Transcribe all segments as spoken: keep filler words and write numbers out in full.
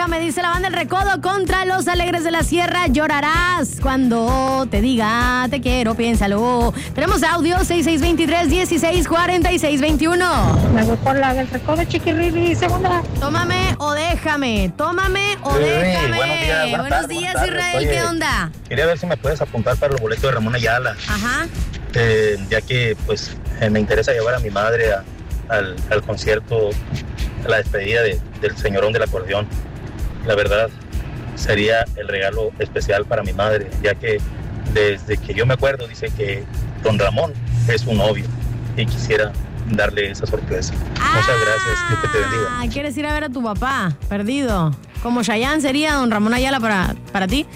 déjame, dice la banda El Recodo contra Los Alegres de la Sierra. Llorarás cuando te diga te quiero, piénsalo. Tenemos audio seis seis dos tres, uno seis cuatro seis dos uno. Me voy por la del Recodo, Chiquirri, segunda. Tómame o déjame, tómame o déjame. Sí, buenos días, buenas Buenos tardes, días, buenas Israel, tardes. ¿qué Oye, onda? Quería ver si me puedes apuntar para los boletos de Ramón Ayala, Ajá. eh, ya que pues eh, me interesa llevar a mi madre a, al, al concierto, a la despedida de, del señorón del acordeón. La verdad, sería el regalo especial para mi madre, ya que desde que yo me acuerdo dice que don Ramón es su novio y quisiera darle esa sorpresa. Muchas gracias, Dios que te bendiga. Ah, ¿quieres ir a ver a tu papá? Perdido. Como Chayanne sería don Ramón Ayala para, para ti.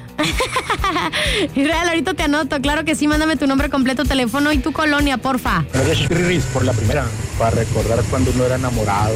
Israel, ahorita te anoto, claro que sí, mándame tu nombre completo, teléfono y tu colonia, porfa. Gracias, Chiquirris, por la primera, para recordar cuando uno era enamorado.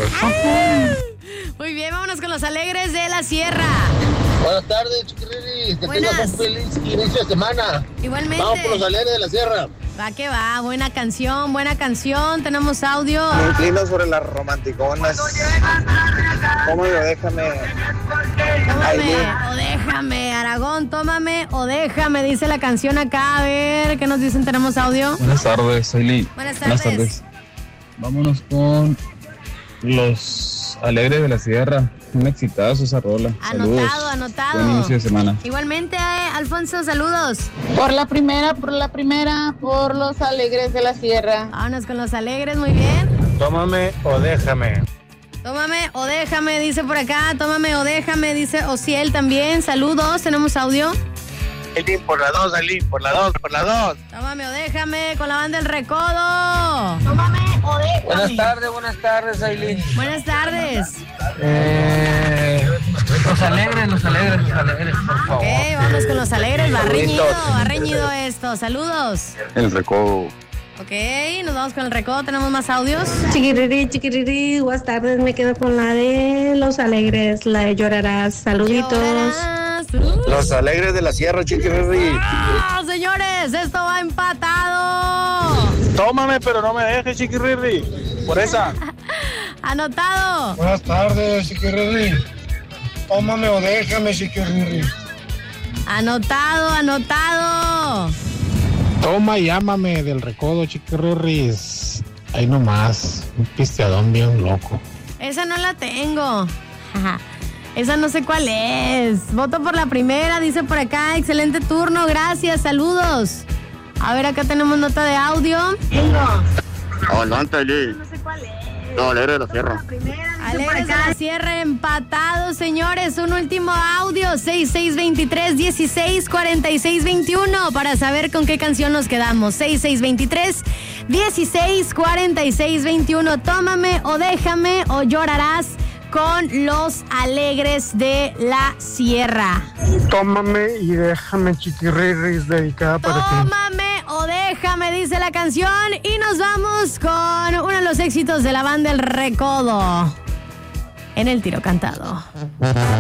Muy bien, vámonos con Los Alegres de la Sierra. Buenas tardes, Chiquirris. Que Buenas. tengas un feliz inicio de semana. Igualmente. Vamos por Los Alegres de la Sierra. Va que va, buena canción, buena canción, tenemos audio. Me inclino sobre las romanticonas. ¿Cómo lo déjame? Tómame o déjame, Aragón, tómame o déjame, dice la canción acá. A ver, ¿qué nos dicen? ¿Tenemos audio? Buenas tardes, soy Lee. Buenas tardes. Vámonos con Los Alegres de la Sierra. Un exitazo esa rola. Anotado, Saludos. anotado. Buen inicio de semana. Igualmente, eh, Alfonso, saludos. Por la primera, por la primera, por Los Alegres de la Sierra. Vámonos con Los Alegres, muy bien. Tómame o déjame. Tómame o déjame, dice por acá. Tómame o déjame, dice Ociel también. Saludos, tenemos audio. Aileen, por la dos, Aileen, por la dos, por la dos. Tómame o déjame con la banda El Recodo. Tómame o déjame. Buenas tardes, buenas tardes, Aileen. Buenas tardes. Eh, los Alegres, los Alegres, los Alegres, por favor. Ok, vamos con Los Alegres. Va reñido, va reñido esto. Saludos. El Recodo. Ok, nos vamos con El Recodo. Tenemos más audios. Chiquirri, chiquirri, buenas tardes. Me quedo con la de Los Alegres, la de Llorarás. Saluditos. Llorarás. Uh. Los Alegres de la Sierra, Chiquirri. ¡Ah, señores! Esto va empatado. Tómame, pero no me dejes, Chiquirri. Por esa. Anotado. Buenas tardes, Chiquirri. Tómame o déjame, Chiquirri. Anotado, anotado. Toma y ámame del Recodo, Chiquirris. Ahí nomás, un pisteadón bien loco. Esa no la tengo. Esa no sé cuál es. Voto por la primera, dice por acá. Excelente turno, gracias, saludos. A ver, acá tenemos nota de audio. Adelante, Lee. No sé cuál es. Los Alegres de la Sierra. Alegres de la Sierra empatados, señores. Un último audio, seis seis dos tres, uno seis cuatro seis dos uno, para saber con qué canción nos quedamos. seis seis dos tres, uno seis cuatro seis dos uno. Tómame o déjame o llorarás con Los Alegres de la Sierra. Tómame y déjame, Chiquirris, dedicada para ti. Tómame o déjame, dice la canción. Y nos vamos con uno de los éxitos de la banda El Recodo en el tiro cantado.